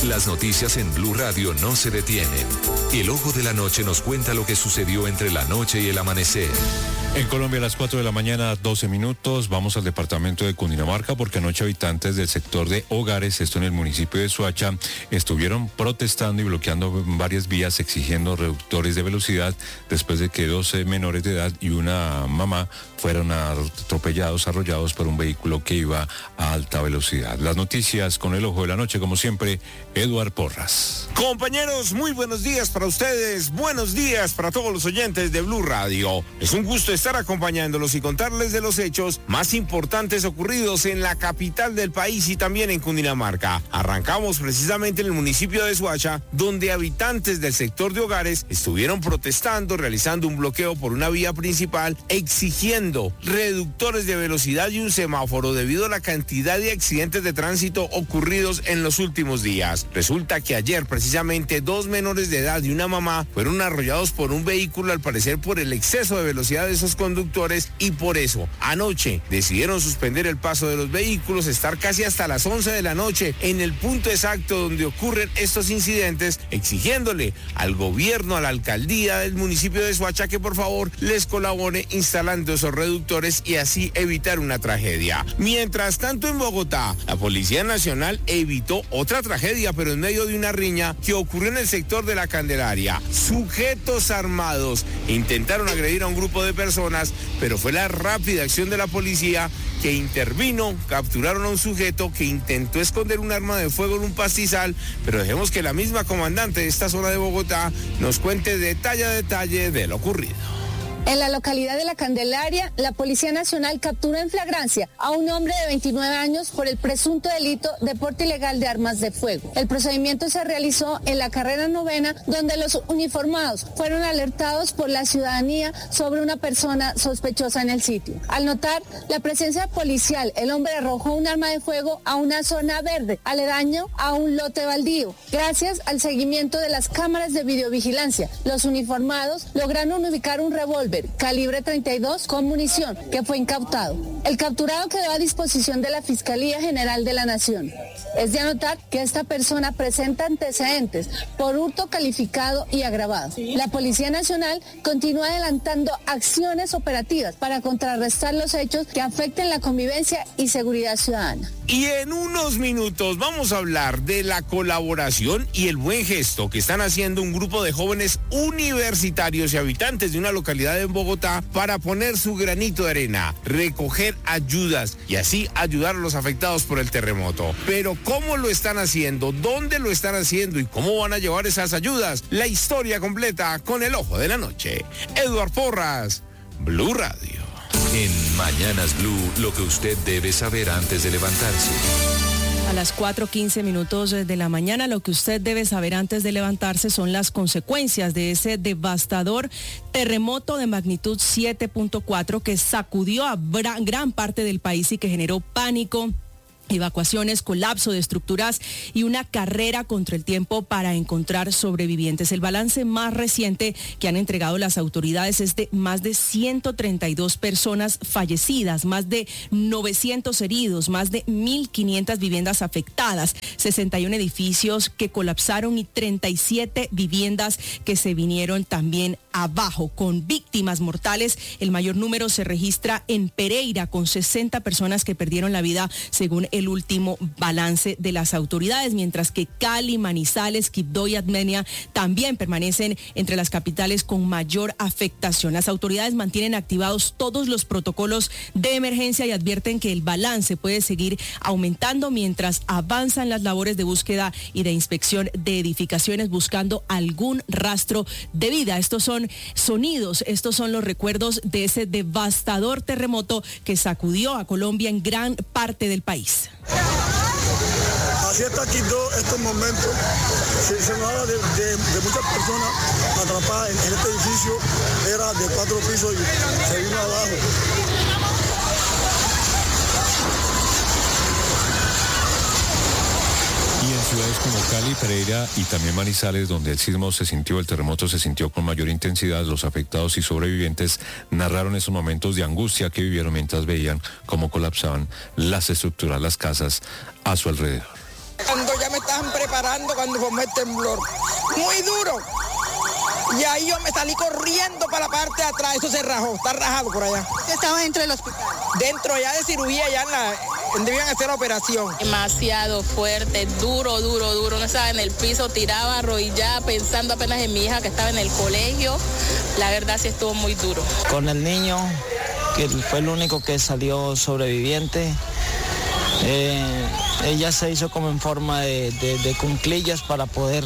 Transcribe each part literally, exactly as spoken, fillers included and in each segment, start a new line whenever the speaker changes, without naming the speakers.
Las noticias en Blue Radio no se detienen. El Ojo de la Noche nos cuenta lo que sucedió entre la noche y el amanecer.
En Colombia a las cuatro de la mañana, doce minutos, vamos al departamento de Cundinamarca porque anoche habitantes del sector de Hogares, esto en el municipio de Soacha, estuvieron protestando y bloqueando varias vías exigiendo reductores de velocidad después de que doce menores de edad y una mamá fueron atropellados, arrollados por un vehículo que iba a alta velocidad. Las noticias con el Ojo de la Noche, como siempre, Eduard Porras.
Compañeros, muy buenos días para ustedes, buenos días para todos los oyentes de Blue Radio. Es un gusto estar acompañándolos y contarles de los hechos más importantes ocurridos en la capital del país y también en Cundinamarca. Arrancamos precisamente en el municipio de Soacha, donde habitantes del sector de Hogares estuvieron protestando, realizando un bloqueo por una vía principal, exigiendo reductores de velocidad y un semáforo debido a la cantidad de accidentes de tránsito ocurridos en los últimos días. Resulta que ayer precisamente dos menores de edad y una mamá fueron arrollados por un vehículo, al parecer por el exceso de velocidad de esos conductores, y por eso anoche decidieron suspender el paso de los vehículos, estar casi hasta las once de la noche en el punto exacto donde ocurren estos incidentes, exigiéndole al gobierno, a la alcaldía del municipio de Soacha que por favor les colabore instalando esos reductores y así evitar una tragedia. Mientras tanto, en Bogotá, la Policía Nacional evitó otra tragedia, pero en medio de una riña que ocurrió en el sector de la Candelaria. Sujetos armados intentaron agredir a un grupo de personas, pero fue la rápida acción de la policía que intervino, capturaron a un sujeto que intentó esconder un arma de fuego en un pastizal, pero dejemos que la misma comandante de esta zona de Bogotá nos cuente detalle a detalle de lo ocurrido.
En la localidad de La Candelaria, la Policía Nacional capturó en flagrancia a un hombre de veintinueve años por el presunto delito de porte ilegal de armas de fuego. El procedimiento se realizó en la carrera novena, donde los uniformados fueron alertados por la ciudadanía sobre una persona sospechosa en el sitio. Al notar la presencia policial, el hombre arrojó un arma de fuego a una zona verde, aledaño a un lote baldío. Gracias al seguimiento de las cámaras de videovigilancia, los uniformados lograron ubicar un revólver calibre treinta y dos con munición que fue incautado. El capturado quedó a disposición de la Fiscalía General de la Nación. Es de anotar que esta persona presenta antecedentes por hurto calificado y agravado. La Policía Nacional continúa adelantando acciones operativas para contrarrestar los hechos que afecten la convivencia y seguridad ciudadana.
Y en unos minutos vamos a hablar de la colaboración y el buen gesto que están haciendo un grupo de jóvenes universitarios y habitantes de una localidad en Bogotá para poner su granito de arena, recoger ayudas y así ayudar a los afectados por el terremoto. Pero ¿cómo lo están haciendo? ¿Dónde lo están haciendo? ¿Y cómo van a llevar esas ayudas? La historia completa con el Ojo de la Noche. Eduard Porras, Blue Radio.
En Mañanas Blue, lo que usted debe saber antes de levantarse.
A las cuatro quince minutos de la mañana, lo que usted debe saber antes de levantarse son las consecuencias de ese devastador terremoto de magnitud siete punto cuatro que sacudió a gran parte del país y que generó pánico, evacuaciones, colapso de estructuras y una carrera contra el tiempo para encontrar sobrevivientes. El balance más reciente que han entregado las autoridades es de más de ciento treinta y dos personas fallecidas, más de novecientos heridos, más de mil quinientas viviendas afectadas, sesenta y uno edificios que colapsaron y treinta y siete viviendas que se vinieron también abajo, con víctimas mortales. El mayor número se registra en Pereira, con sesenta personas que perdieron la vida, según el último balance de las autoridades, mientras que Cali, Manizales, Quibdó y Armenia también permanecen entre las capitales con mayor afectación. Las autoridades mantienen activados todos los protocolos de emergencia y advierten que el balance puede seguir aumentando mientras avanzan las labores de búsqueda y de inspección de edificaciones buscando algún rastro de vida. Estos son sonidos, estos son los recuerdos de ese devastador terremoto que sacudió a Colombia en gran parte del país.
Así está Quibdó estos momentos. Se, se nos habla de, de, de muchas personas atrapadas en, en este edificio. Era de cuatro pisos y se vino abajo.
Y en ciudades como Cali, Pereira y también Manizales, donde el sismo se sintió, el terremoto se sintió con mayor intensidad, los afectados y sobrevivientes narraron esos momentos de angustia que vivieron mientras veían cómo colapsaban las estructuras, las casas a su alrededor.
Cuando ya me estaban preparando preparando cuando formó el temblor. Muy duro. Y ahí yo me salí corriendo para la parte de atrás, eso se rajó, está rajado por allá.
¿Estaba dentro del hospital?
Dentro ya de cirugía, ya en la, donde iban a hacer la operación.
Demasiado fuerte, duro, duro, duro. No estaba en el piso, tiraba, arrodillada, pensando apenas en mi hija que estaba en el colegio. La verdad sí estuvo muy duro.
Con el niño, que fue el único que salió sobreviviente, eh, ella se hizo como en forma de, de, de cunclillas para poder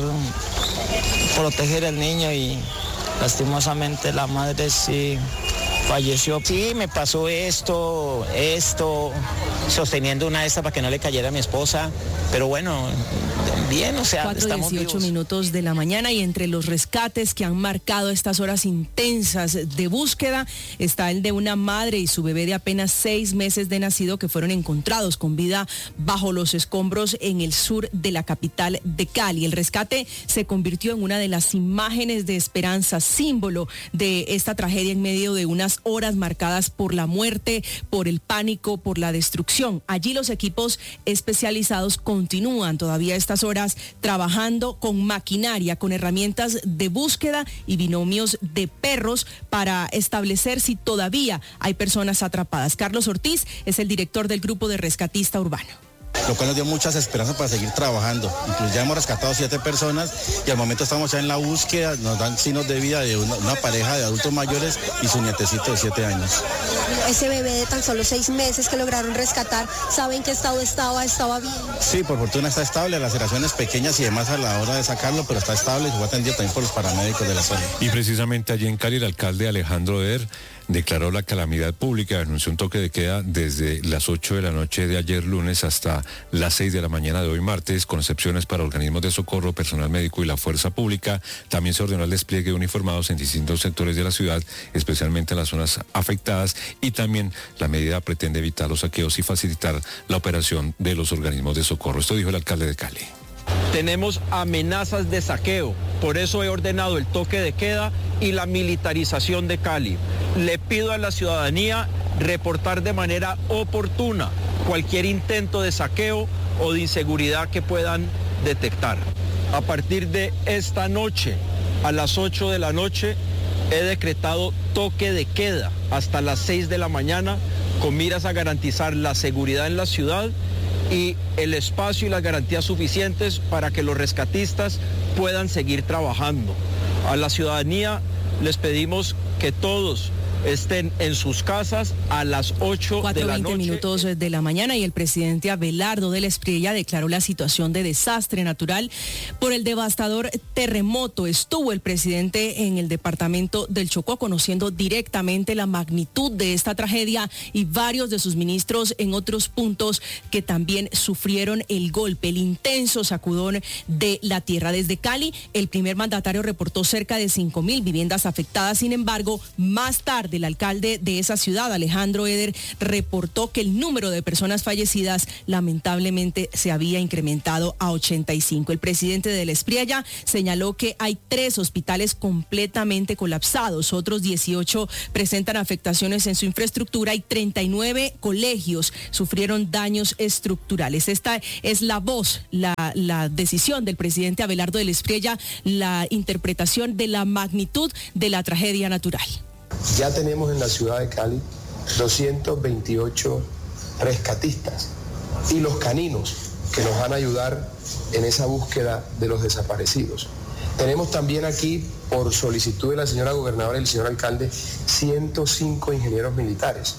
proteger al niño y lastimosamente la madre sí falleció.
Sí, me pasó esto, esto, sosteniendo una de estas para que no le cayera a mi esposa, pero bueno, bien, o sea,
cuatro
estamos
dieciocho
vivos.
minutos de la mañana, y entre los rescates que han marcado estas horas intensas de búsqueda está el de una madre y su bebé de apenas seis meses de nacido que fueron encontrados con vida bajo los escombros en el sur de la capital de Cali. El rescate se convirtió en una de las imágenes de esperanza, símbolo de esta tragedia en medio de unas horas marcadas por la muerte, por el pánico, por la destrucción. Allí los equipos especializados continúan todavía estas horas trabajando con maquinaria, con herramientas de búsqueda y binomios de perros para establecer si todavía hay personas atrapadas. Carlos Ortiz es el director del Grupo de Rescatista Urbano.
Lo cual nos dio muchas esperanzas para seguir trabajando. Incluso ya hemos rescatado siete personas y al momento estamos ya en la búsqueda. Nos dan signos de vida de una, una pareja de adultos mayores y su nietecito de siete años.
Ese bebé de tan solo seis meses que lograron rescatar, ¿saben qué estado estaba? ¿Estaba bien?
Sí, por fortuna está estable, laceraciones pequeñas y demás a la hora de sacarlo, pero está estable y fue atendido también por los paramédicos de la zona.
Y precisamente allí en Cali el alcalde Alejandro Eder declaró la calamidad pública, anunció un toque de queda desde las ocho de la noche de ayer lunes hasta las seis de la mañana de hoy martes, con excepciones para organismos de socorro, personal médico y la fuerza pública. También se ordenó el despliegue de uniformados en distintos sectores de la ciudad, especialmente en las zonas afectadas, y también la medida pretende evitar los saqueos y facilitar la operación de los organismos de socorro. Esto dijo el alcalde de Cali.
Tenemos amenazas de saqueo, por eso he ordenado el toque de queda y la militarización de Cali. Le pido a la ciudadanía reportar de manera oportuna cualquier intento de saqueo o de inseguridad que puedan detectar. A partir de esta noche, a las ocho de la noche, he decretado toque de queda hasta las seis de la mañana con miras a garantizar la seguridad en la ciudad y el espacio y las garantías suficientes para que los rescatistas puedan seguir trabajando. A la ciudadanía les pedimos que todos estén en sus casas a las ocho de la noche.
cuatro minutos de la mañana, y el presidente Abelardo del Espriella declaró la situación de desastre natural por el devastador terremoto. Estuvo el presidente en el departamento del Chocó conociendo directamente la magnitud de esta tragedia, y varios de sus ministros en otros puntos que también sufrieron el golpe, el intenso sacudón de la tierra. Desde Cali, el primer mandatario reportó cerca de cinco mil viviendas afectadas. Sin embargo, más tarde el alcalde de esa ciudad, Alejandro Eder, reportó que el número de personas fallecidas lamentablemente se había incrementado a ochenta y cinco. El presidente del Espriella señaló que hay tres hospitales completamente colapsados, otros dieciocho presentan afectaciones en su infraestructura y treinta y nueve colegios sufrieron daños estructurales. Esta es la voz, la, la decisión del presidente Abelardo del Espriella, la interpretación de la magnitud de la tragedia natural.
Ya tenemos en la ciudad de Cali doscientos veintiocho rescatistas y los caninos que nos van a ayudar en esa búsqueda de los desaparecidos. Tenemos también aquí, por solicitud de la señora gobernadora y el señor alcalde, ciento cinco ingenieros militares.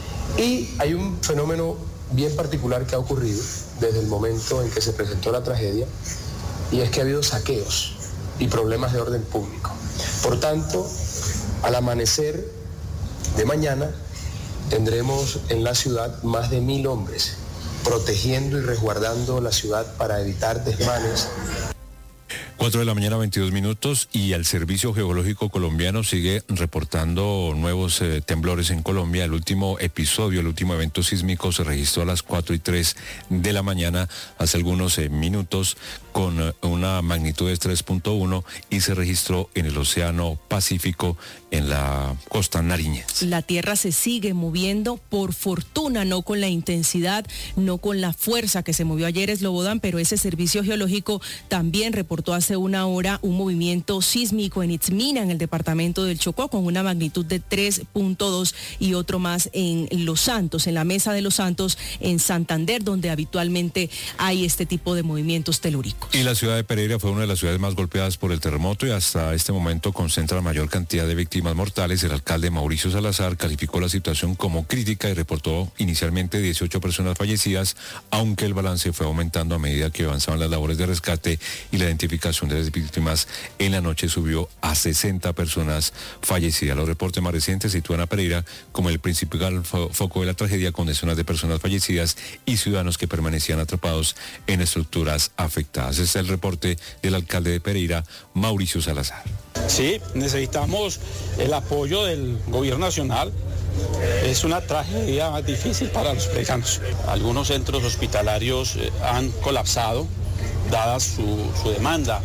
Y hay un fenómeno bien particular que ha ocurrido desde el momento en que se presentó la tragedia, y es que ha habido saqueos y problemas de orden público. Por tanto, al amanecer de mañana tendremos en la ciudad más de mil hombres protegiendo y resguardando la ciudad para evitar desmanes.
cuatro de la mañana, veintidós minutos, y el Servicio Geológico Colombiano sigue reportando nuevos eh, temblores en Colombia. El último episodio, el último evento sísmico se registró a las cuatro y tres de la mañana, hace algunos eh, minutos, con eh, una magnitud de tres punto uno y se registró en el Océano Pacífico, en la costa nariñense.
La Tierra se sigue moviendo, por fortuna no con la intensidad, no con la fuerza que se movió ayer Slobodan, pero ese Servicio Geológico también reportó hace una hora un movimiento sísmico en Itzmina, en el departamento del Chocó, con una magnitud de tres punto dos, y otro más en Los Santos, en la Mesa de Los Santos, en Santander, donde habitualmente hay este tipo de movimientos telúricos.
Y la ciudad de Pereira fue una de las ciudades más golpeadas por el terremoto y hasta este momento concentra la mayor cantidad de víctimas mortales. El alcalde Mauricio Salazar calificó la situación como crítica y reportó inicialmente dieciocho personas fallecidas, aunque el balance fue aumentando a medida que avanzaban las labores de rescate y la identificación de las víctimas en la noche subió a sesenta personas fallecidas. Los reportes más recientes sitúan a Pereira como el principal fo- foco de la tragedia, con decenas de personas fallecidas y ciudadanos que permanecían atrapados en estructuras afectadas. Este es el reporte del alcalde de Pereira, Mauricio Salazar.
Sí, necesitamos el apoyo del gobierno nacional. Es una tragedia difícil para los peregrinos. Algunos centros hospitalarios eh, han colapsado, dada su, su demanda.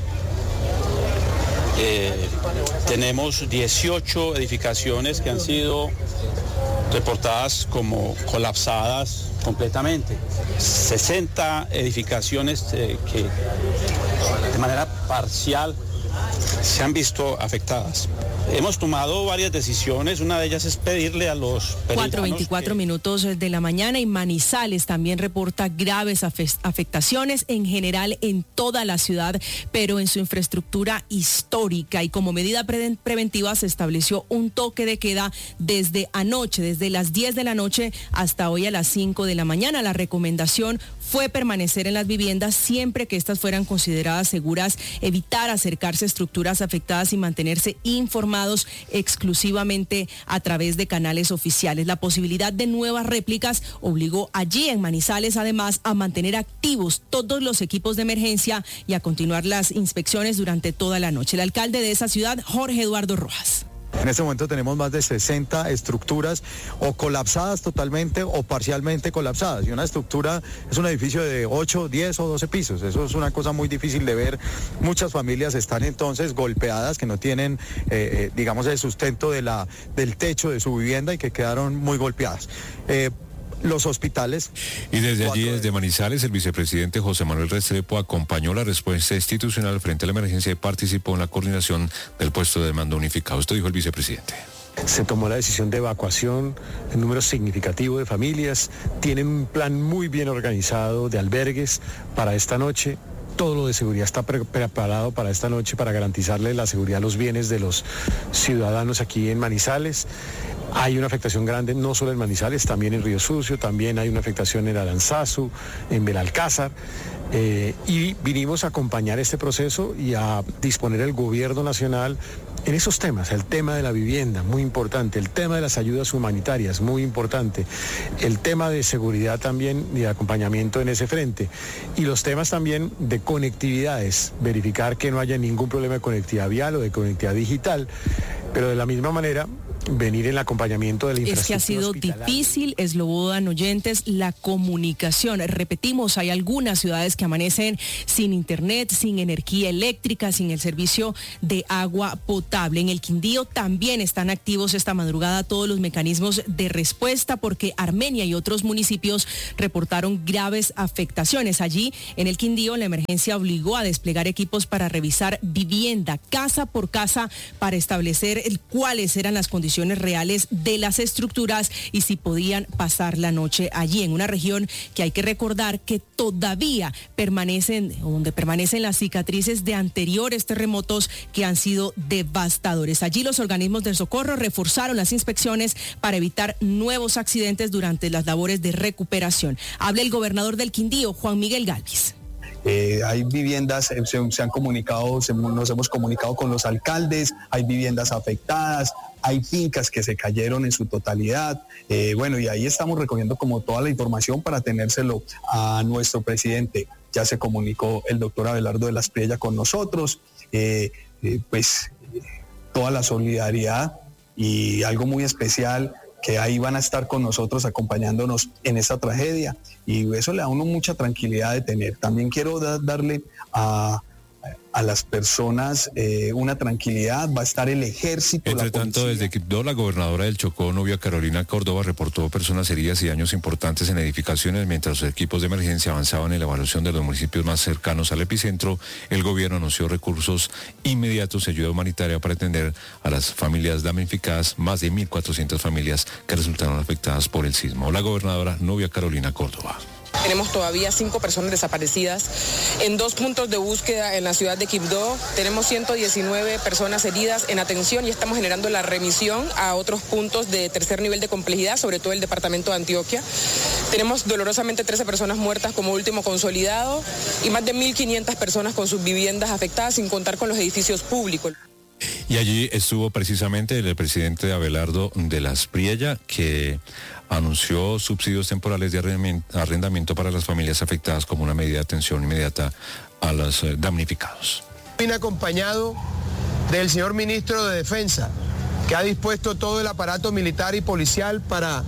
Eh, tenemos dieciocho edificaciones que han sido reportadas como colapsadas completamente. sesenta edificaciones eh, que de manera parcial se han visto afectadas. Hemos tomado varias decisiones, una de ellas es pedirle a los
cuatro veinticuatro minutos de la mañana, y Manizales también reporta graves afectaciones en general en toda la ciudad, pero en su infraestructura histórica, y como medida pre- preventiva se estableció un toque de queda desde anoche, desde las diez de la noche hasta hoy a las cinco de la mañana. La recomendación fue permanecer en las viviendas siempre que estas fueran consideradas seguras, evitar acercarse a estructuras afectadas y mantenerse informados exclusivamente a través de canales oficiales. La posibilidad de nuevas réplicas obligó allí en Manizales además a mantener activos todos los equipos de emergencia y a continuar las inspecciones durante toda la noche. El alcalde de esa ciudad, Jorge Eduardo Rojas.
En este momento tenemos más de sesenta estructuras o colapsadas totalmente o parcialmente colapsadas. Y una estructura es un edificio de ocho, diez o doce pisos. Eso es una cosa muy difícil de ver. Muchas familias están entonces golpeadas, que no tienen, eh, eh, digamos, el sustento de la, del techo de su vivienda y que quedaron muy golpeadas. Eh, Los hospitales.
Y desde allí, desde Manizales, el vicepresidente José Manuel Restrepo acompañó la respuesta institucional frente a la emergencia y participó en la coordinación del puesto de mando unificado. Esto dijo el vicepresidente.
Se tomó la decisión de evacuación, un número significativo de familias, tienen un plan muy bien organizado de albergues para esta noche. Todo lo de seguridad está pre- preparado para esta noche para garantizarle la seguridad a los bienes de los ciudadanos aquí en Manizales. Hay una afectación grande no solo en Manizales, también en Río Sucio, también hay una afectación en Aranzazu, en Belalcázar. Eh, y vinimos a acompañar este proceso y a disponer el gobierno nacional en esos temas, el tema de la vivienda, muy importante, el tema de las ayudas humanitarias, muy importante, el tema de seguridad también y de acompañamiento en ese frente, y los temas también de conectividades, verificar que no haya ningún problema de conectividad vial o de conectividad digital, pero de la misma manera venir en el acompañamiento de la infraestructura.
Es que ha sido difícil, Slobodan, oyentes, la comunicación. Repetimos, hay algunas ciudades que amanecen sin internet, sin energía eléctrica, sin el servicio de agua potable. En el Quindío también están activos esta madrugada todos los mecanismos de respuesta, porque Armenia y otros municipios reportaron graves afectaciones. Allí, en el Quindío, la emergencia obligó a desplegar equipos para revisar vivienda, casa por casa, para establecer el, cuáles eran las condiciones reales de las estructuras y si podían pasar la noche allí, en una región que hay que recordar que todavía permanecen, donde permanecen las cicatrices de anteriores terremotos que han sido devastadores. Allí los organismos del socorro reforzaron las inspecciones para evitar nuevos accidentes durante las labores de recuperación. Habla el gobernador del Quindío, Juan Miguel Gálvez.
Eh, hay viviendas, se, se han comunicado, se, nos hemos comunicado con los alcaldes, hay viviendas afectadas, hay fincas que se cayeron en su totalidad. Eh, bueno, y ahí estamos recogiendo como toda la información para tenérselo a nuestro presidente. ya se comunicó el doctor Abelardo de la Espriella con nosotros, eh, eh, pues toda la solidaridad y algo muy especial, que ahí van a estar con nosotros acompañándonos en esta tragedia, y eso le da a uno mucha tranquilidad de tener. También quiero da, darle a... a las personas eh, una tranquilidad, va a estar el ejército.
Entre tanto, desde Quibdó, la gobernadora del Chocó, Nubia Carolina Córdoba, reportó personas heridas y daños importantes en edificaciones. Mientras los equipos de emergencia avanzaban en la evaluación de los municipios más cercanos al epicentro, el gobierno anunció recursos inmediatos y ayuda humanitaria para atender a las familias damnificadas, más de mil cuatrocientas familias que resultaron afectadas por el sismo. La gobernadora Nubia Carolina Córdoba.
Tenemos todavía cinco personas desaparecidas en dos puntos de búsqueda en la ciudad de Quibdó. Tenemos ciento diecinueve personas heridas en atención y estamos generando la remisión a otros puntos de tercer nivel de complejidad, sobre todo el departamento de Antioquia. Tenemos dolorosamente trece personas muertas como último consolidado y más de mil quinientas personas con sus viviendas afectadas, sin contar con los edificios públicos.
Y allí estuvo precisamente el presidente Abelardo de la Espriella, que anunció subsidios temporales de arrendamiento para las familias afectadas como una medida de atención inmediata a los damnificados.
Vine acompañado del señor ministro de Defensa, que ha dispuesto todo el aparato militar y policial para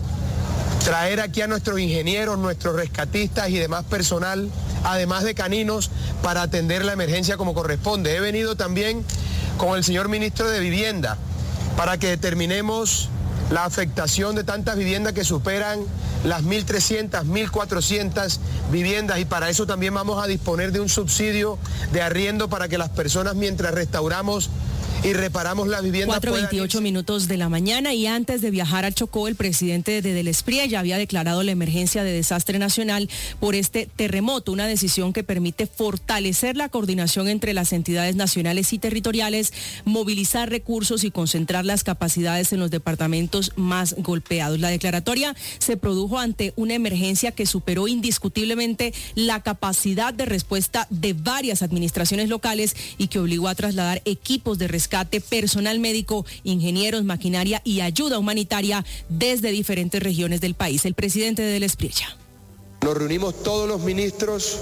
traer aquí a nuestros ingenieros, nuestros rescatistas y demás personal, además de caninos, para atender la emergencia como corresponde. He venido también con el señor ministro de Vivienda para que determinemos la afectación de tantas viviendas que superan las mil trescientas, mil cuatrocientas viviendas, y para eso también vamos a disponer de un subsidio de arriendo para que las personas, mientras restauramos y reparamos las viviendas.
cuatro veintiocho minutos de la mañana, y antes de viajar al Chocó, el presidente de Del Espriella había declarado la emergencia de desastre nacional por este terremoto, una decisión que permite fortalecer la coordinación entre las entidades nacionales y territoriales, movilizar recursos y concentrar las capacidades en los departamentos más golpeados. La declaratoria se produjo ante una emergencia que superó indiscutiblemente la capacidad de respuesta de varias administraciones locales y que obligó a trasladar equipos de rescate, personal médico, ingenieros, maquinaria y ayuda humanitaria desde diferentes regiones del país. El presidente de Del Espriella.
Nos reunimos todos los ministros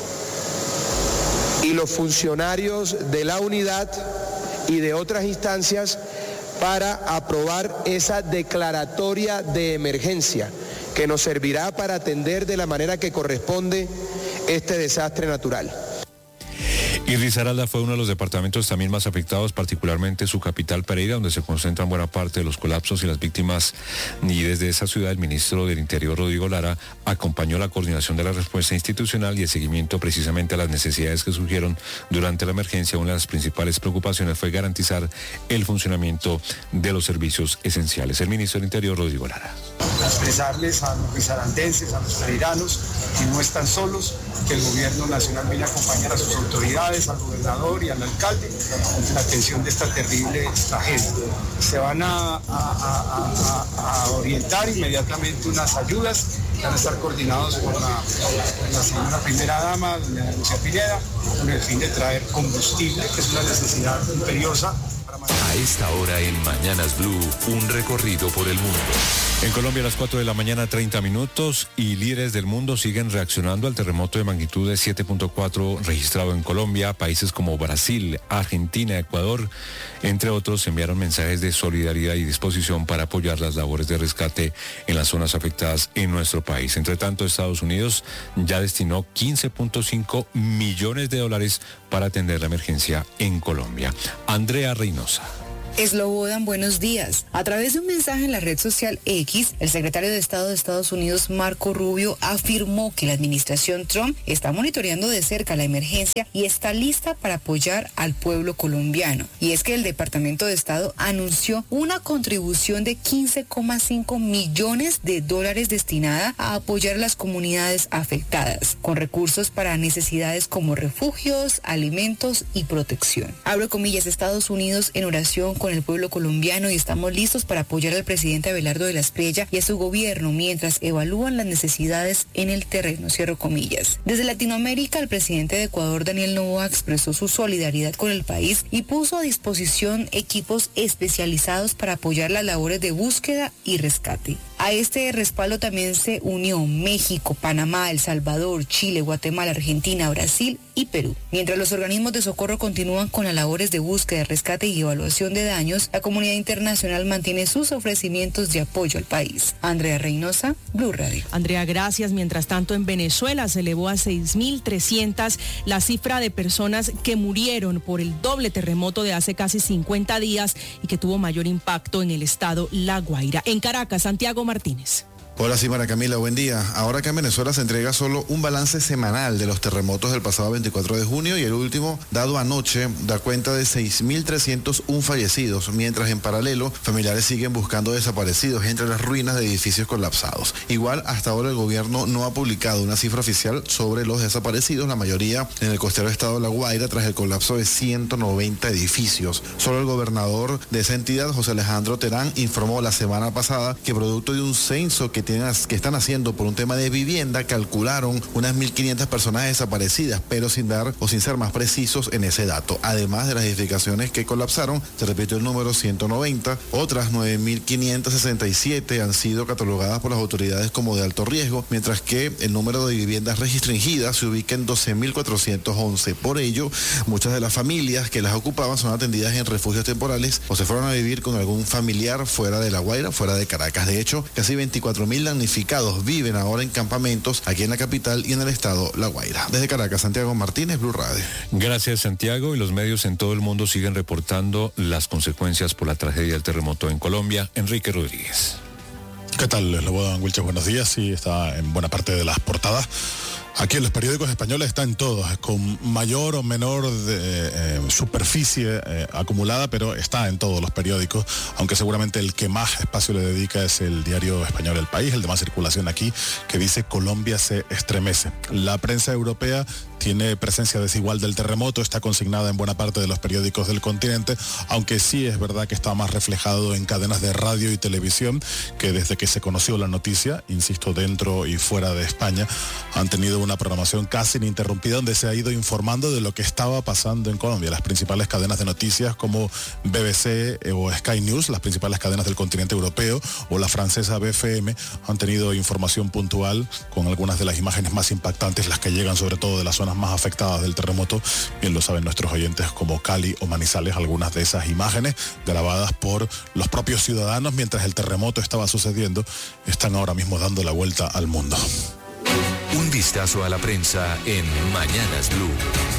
y los funcionarios de la unidad y de otras instancias para aprobar esa declaratoria de emergencia que nos servirá para atender de la manera que corresponde este desastre natural.
Y Risaralda fue uno de los departamentos también más afectados, particularmente su capital, Pereira, donde se concentran buena parte de los colapsos y las víctimas. Y desde esa ciudad, el ministro del Interior, Rodrigo Lara, acompañó la coordinación de la respuesta institucional y el seguimiento precisamente a las necesidades que surgieron durante la emergencia. Una de las principales preocupaciones fue garantizar el funcionamiento de los servicios esenciales. El ministro del Interior, Rodrigo Lara.
Expresarles a los risaraldenses, a los pereiranos, que no están solos, que el gobierno nacional viene a acompañar a sus autoridades, al gobernador y al alcalde en la atención de esta terrible tragedia. Se van a, a, a, a, a orientar inmediatamente unas ayudas, van a estar coordinados con la, con la señora primera dama, doña Lucía Pineda, con el fin de traer combustible, que es una necesidad imperiosa.
A esta hora en Mañanas Blue, un recorrido por el mundo.
En Colombia a las cuatro de la mañana, treinta minutos, y líderes del mundo siguen reaccionando al terremoto de magnitud de siete punto cuatro registrado en Colombia. Países como Brasil, Argentina, Ecuador, entre otros, enviaron mensajes de solidaridad y disposición para apoyar las labores de rescate en las zonas afectadas en nuestro país. Entre tanto, Estados Unidos ya destinó quince punto cinco millones de dólares para atender la emergencia en Colombia. Andrea Reynosa.
Slobodan, buenos días. A través de un mensaje en la red social X, el secretario de Estado de Estados Unidos, Marco Rubio, afirmó que la administración Trump está monitoreando de cerca la emergencia y está lista para apoyar al pueblo colombiano. Y es que el Departamento de Estado anunció una contribución de quince coma cinco millones de dólares destinada a apoyar a las comunidades afectadas, con recursos para necesidades como refugios, alimentos y protección. Abro comillas, Estados Unidos en oración con el pueblo colombiano y estamos listos para apoyar al presidente Abelardo de la Espriella y a su gobierno mientras evalúan las necesidades en el terreno, cierro comillas. Desde Latinoamérica, el presidente de Ecuador, Daniel Noboa, expresó su solidaridad con el país y puso a disposición equipos especializados para apoyar las labores de búsqueda y rescate. A este respaldo también se unió México, Panamá, El Salvador, Chile, Guatemala, Argentina, Brasil y Perú. Mientras los organismos de socorro continúan con las labores de búsqueda, rescate y evaluación de daños, la comunidad internacional mantiene sus ofrecimientos de apoyo al país. Andrea Reynosa, Blue Radio.
Andrea, gracias. Mientras tanto, en Venezuela se elevó a seis mil trescientas la cifra de personas que murieron por el doble terremoto de hace casi cincuenta días y que tuvo mayor impacto en el estado La Guaira. En Caracas, Santiago Martínez.
Hola, sí, Mara Camila, buen día. Ahora que en Venezuela se entrega solo un balance semanal de los terremotos del pasado veinticuatro de junio y el último, dado anoche, da cuenta de seis mil trescientos uno fallecidos, mientras en paralelo, familiares siguen buscando desaparecidos entre las ruinas de edificios colapsados. Igual, hasta ahora el gobierno no ha publicado una cifra oficial sobre los desaparecidos, la mayoría en el costero estado de La Guaira, tras el colapso de ciento noventa edificios. Solo el gobernador de esa entidad, José Alejandro Terán, informó la semana pasada que producto de un censo que que están haciendo por un tema de vivienda, calcularon unas mil quinientas personas desaparecidas, pero sin dar o sin ser más precisos en ese dato. Además de las edificaciones que colapsaron, se repitió el número ciento noventa, otras nueve mil quinientas sesenta y siete han sido catalogadas por las autoridades como de alto riesgo, mientras que el número de viviendas restringidas se ubica en doce mil cuatrocientos once. Por ello, muchas de las familias que las ocupaban son atendidas en refugios temporales o se fueron a vivir con algún familiar fuera de La Guaira, fuera de Caracas. De hecho, casi veinticuatro mil damnificados viven ahora en campamentos aquí en la capital y en el estado La Guaira. Desde Caracas, Santiago Martínez, Blue Radio.
Gracias, Santiago. Y los medios en todo el mundo siguen reportando las consecuencias por la tragedia del terremoto en Colombia. Enrique Rodríguez.
¿Qué tal, Lobodan Wilches? Buenos días. Sí, está en buena parte de las portadas. Aquí en los periódicos españoles está en todos, con mayor o menor de, eh, superficie eh, acumulada, pero está en todos los periódicos, aunque seguramente el que más espacio le dedica es el diario español El País, el de más circulación aquí, que dice Colombia se estremece. La prensa europea tiene presencia desigual del terremoto, está consignada en buena parte de los periódicos del continente, aunque sí es verdad que está más reflejado en cadenas de radio y televisión, que desde que se conoció la noticia, insisto, dentro y fuera de España, han tenido una programación casi ininterrumpida donde se ha ido informando de lo que estaba pasando en Colombia. Las principales cadenas de noticias como B B C o Sky News, las principales cadenas del continente europeo, o la francesa B F M, han tenido información puntual con algunas de las imágenes más impactantes, las que llegan sobre todo de las zonas más afectadas del terremoto. Bien lo saben nuestros oyentes, como Cali o Manizales, algunas de esas imágenes grabadas por los propios ciudadanos mientras el terremoto estaba sucediendo, están ahora mismo dando la vuelta al mundo.
Un vistazo a la prensa en Mañanas Blue.